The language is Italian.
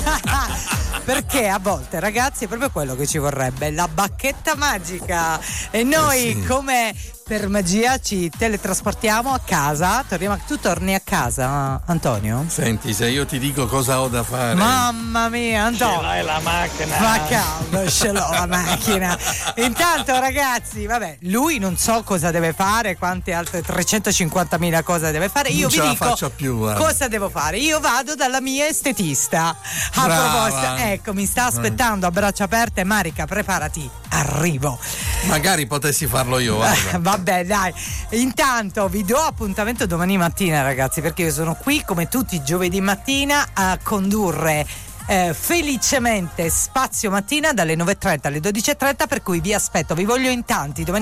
Perché a volte, ragazzi, è proprio quello che ci vorrebbe, la bacchetta magica. E noi, sì, come per magia, ci teletrasportiamo a casa. Tu torni a casa, Antonio? Senti, se io ti dico cosa ho da fare. Mamma mia, Antonio. Ce l'hai la macchina. Fa caldo, ce l'ho la macchina. Intanto, ragazzi, vabbè, lui non so cosa deve fare, quante altre 350.000 cose deve fare. Io Non vi ce la dico faccio più, guarda. cosa devo fare. Io vado dalla mia estetista. A Brava. proposito, ecco, mi sta aspettando a braccia aperte. Marica, preparati, arrivo. Magari potessi farlo io, guarda. Vabbè, dai. Intanto vi do appuntamento domani mattina, ragazzi, perché io sono qui come tutti i giovedì mattina a condurre felicemente Spazio Mattina dalle 9.30 alle 12.30, per cui vi aspetto, vi voglio in tanti domani